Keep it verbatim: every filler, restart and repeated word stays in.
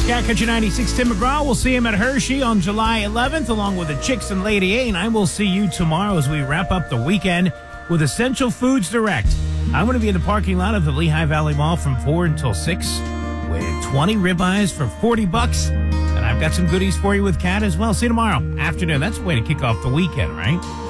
Scat Country ninety-six, Tim McGraw. We'll see him at Hershey on July eleventh, along with the Chicks and Lady A. And I will see you tomorrow as we wrap up the weekend with Essential Foods Direct. I'm going to be in the parking lot of the Lehigh Valley Mall from four until six with twenty ribeyes for forty bucks. And I've got some goodies for you with Kat as well. See you tomorrow afternoon. That's a way to kick off the weekend, right?